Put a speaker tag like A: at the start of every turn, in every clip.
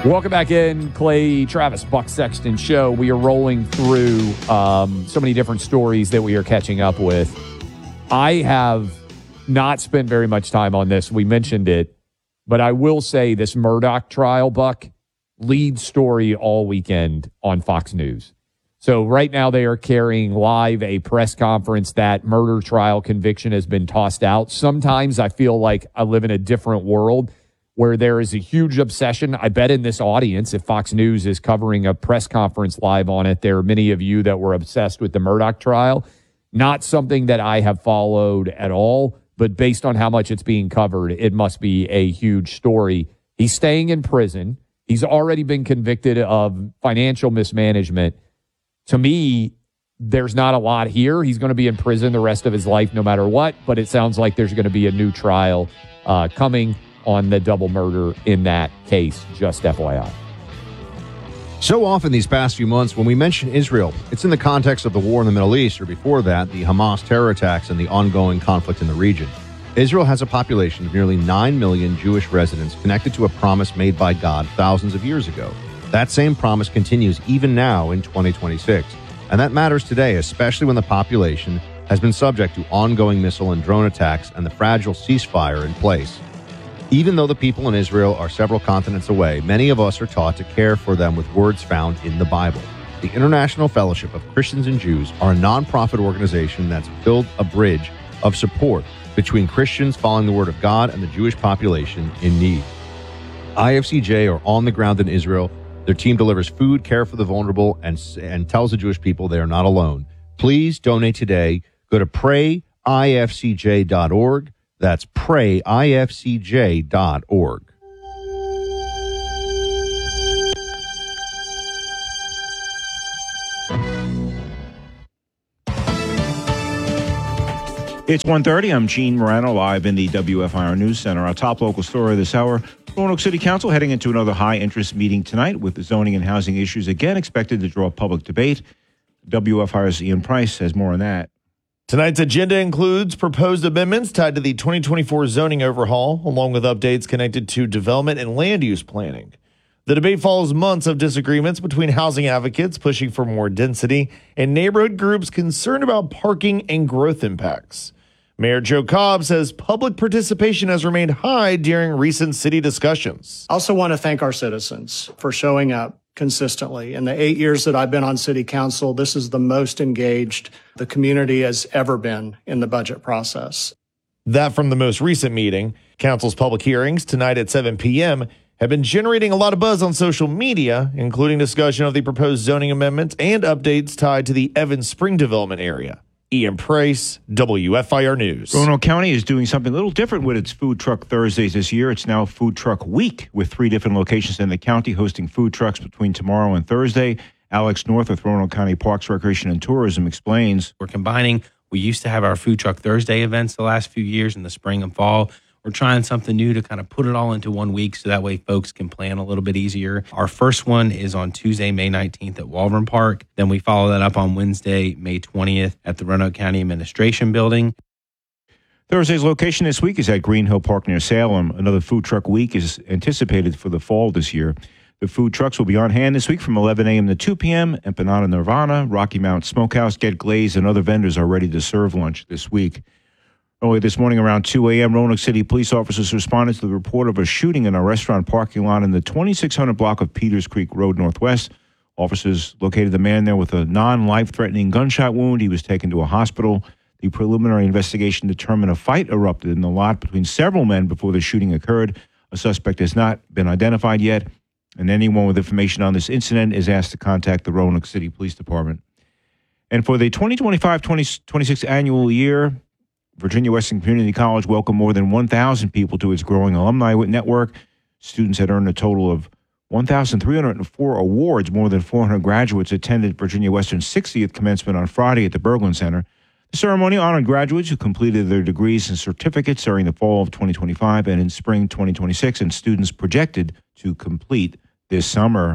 A: Welcome back in, Clay Travis, Buck Sexton Show. We are rolling through so many different stories that we are catching up with. I have not spent very much time on this. We mentioned it, but I will say this Murdaugh trial, Buck, lead story all weekend on Fox News. So right now they are carrying live a press conference that murder trial conviction has been tossed out. Sometimes I feel like I live in a different world where there is a huge obsession. I bet in this audience, if Fox News is covering a press conference live on it, there are many of you that were obsessed with the Murdaugh trial. Not something that I have followed at all, but based on how much it's being covered, it must be a huge story. He's staying in prison. He's already been convicted of financial mismanagement. To me, there's not a lot here. He's going to be in prison the rest of his life no matter what, but it sounds like there's going to be a new trial coming on the double murder in that case, just FYI.
B: So often these past few months, when we mention Israel, it's in the context of the war in the Middle East, or before that, the Hamas terror attacks and the ongoing conflict in the region. Israel has a population of nearly 9 million Jewish residents connected to a promise made by God thousands of years ago. That same promise continues even now in 2026. And that matters today, especially when the population has been subject to ongoing missile and drone attacks and the fragile ceasefire in place. Even though the people in Israel are several continents away, many of us are taught to care for them with words found in the Bible. The International Fellowship of Christians and Jews are a nonprofit organization that's built a bridge of support between Christians following the Word of God and the Jewish population in need. IFCJ are on the ground in Israel. Their team delivers food, care for the vulnerable, and tells the Jewish people they are not alone. Please donate today. Go to prayifcj.org. That's prayifcj.org.
C: It's 1:30. I'm Gene Morano, live in the WFIR News Center. Our top local story this hour, Roanoke City Council heading into another high-interest meeting tonight with the zoning and housing issues again expected to draw public debate. WFIR's Ian Price has more on that.
D: Tonight's agenda includes proposed amendments tied to the 2024 zoning overhaul, along with updates connected to development and land use planning. The debate follows months of disagreements between housing advocates pushing for more density and neighborhood groups concerned about parking and growth impacts. Mayor Joe Cobb says public participation has remained high during recent city discussions.
E: I also want to thank our citizens for showing up consistently. In the 8 years that I've been on city council, this is the most engaged the community has ever been in the budget process.
D: That from the most recent meeting. Council's public hearings tonight at 7 p.m. have been generating a lot of buzz on social media, including discussion of the proposed zoning amendments and updates tied to the Evans Spring development area. Ian Price, WFIR News.
C: Roanoke County is doing something a little different with its Food Truck Thursdays this year. It's now Food Truck Week, with 3 different locations in the county hosting food trucks between tomorrow and Thursday. Alex North with Roanoke County Parks, Recreation, and Tourism explains.
F: We're combining. We used to have our Food Truck Thursday events the last few years in the spring and fall. We're trying something new to kind of put it all into 1 week so that way folks can plan a little bit easier. Our first one is on Tuesday, May 19th at Walburn Park. Then we follow that up on Wednesday, May 20th at the Roanoke County Administration Building.
C: Thursday's location this week is at Green Hill Park near Salem. Another Food Truck Week is anticipated for the fall this year. The food trucks will be on hand this week from 11 a.m. to 2 p.m. Empanada Nirvana, Rocky Mount Smokehouse, Get Glazed, and other vendors are ready to serve lunch this week. Early this morning around 2 a.m., Roanoke City police officers responded to the report of a shooting in a restaurant parking lot in the 2600 block of Peters Creek Road Northwest. Officers located the man there with a non-life-threatening gunshot wound. He was taken to a hospital. The preliminary investigation determined a fight erupted in the lot between several men before the shooting occurred. A suspect has not been identified yet, and anyone with information on this incident is asked to contact the Roanoke City Police Department. And for the 2025-2026 annual year, Virginia Western Community College welcomed more than 1,000 people to its growing alumni network. Students had earned a total of 1,304 awards. More than 400 graduates attended Virginia Western's 60th commencement on Friday at the Berglund Center. The ceremony honored graduates who completed their degrees and certificates during the fall of 2025 and in spring 2026, and students projected to complete this summer.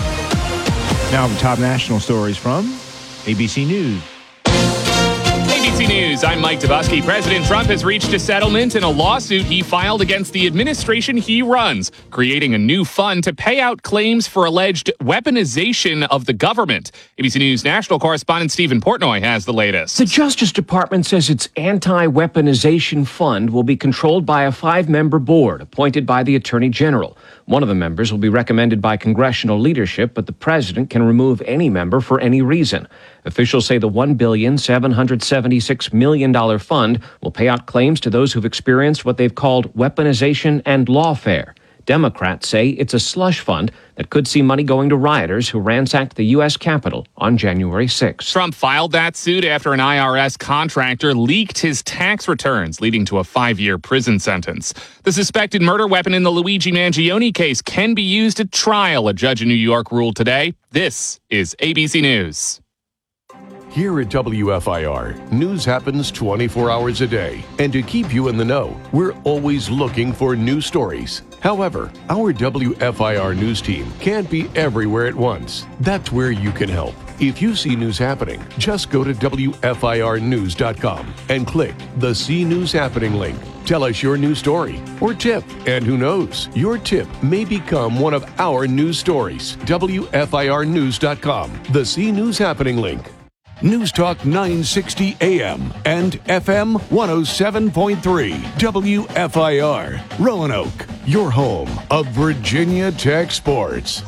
C: Now the top national stories from ABC News.
G: ABC News, I'm Mike Dubusky. President Trump has reached a settlement in a lawsuit he filed against the administration he runs, creating a new fund to pay out claims for alleged weaponization of the government. ABC News national correspondent Stephen Portnoy has the latest.
H: The Justice Department says its anti-weaponization fund will be controlled by a 5-member board appointed by the Attorney General. One of the members will be recommended by congressional leadership, but the president can remove any member for any reason. Officials say the $1,776 million fund will pay out claims to those who've experienced what they've called weaponization and lawfare. Democrats say it's a slush fund that could see money going to rioters who ransacked the U.S. Capitol on January 6th.
G: Trump filed that suit after an IRS contractor leaked his tax returns, leading to a 5-year prison sentence. The suspected murder weapon in the Luigi Mangione case can be used at trial, a judge in New York ruled today. This is ABC News.
I: Here at WFIR, news happens 24 hours a day. And to keep you in the know, we're always looking for new stories. However, our WFIR news team can't be everywhere at once. That's where you can help. If you see news happening, just go to WFIRnews.com and click the See News Happening link. Tell us your news story or tip. And who knows, your tip may become one of our news stories. WFIRnews.com, the See News Happening link. News Talk 960 AM and FM 107.3 WFIR, Roanoke, your home of Virginia Tech sports.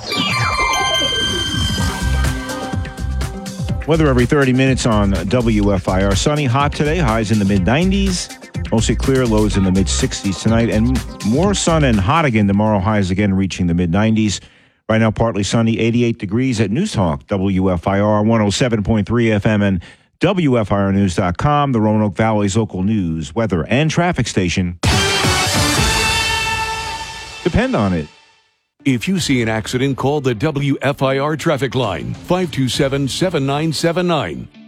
C: Weather every 30 minutes on WFIR. Sunny, hot today, highs in the mid-90s. Mostly clear, lows in the mid-60s tonight. And more sun and hot again tomorrow, highs again reaching the mid-90s. Right now, partly sunny, 88 degrees at News Talk, WFIR 107.3 FM and WFIRnews.com, the Roanoke Valley's local news, weather, and traffic station. Depend on it.
I: If you see an accident, call the WFIR traffic line, 527-7979.